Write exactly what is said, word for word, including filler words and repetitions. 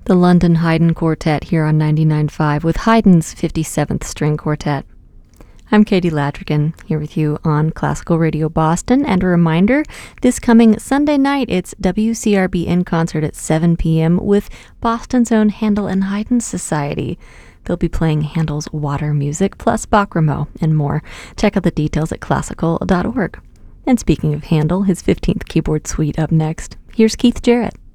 The London Haydn Quartet here on ninety-nine point five with Haydn's fifty-seventh String Quartet. I'm Katie Ladrigan, here with you on Classical Radio Boston, and a reminder, this coming Sunday night, it's W C R B in concert at seven p.m. with Boston's own Handel and Haydn Society. They'll be playing Handel's Water Music, plus Bach Rameau, and more. Check out the details at classical dot org. And speaking of Handel, his fifteenth keyboard suite up next. Here's Keith Jarrett.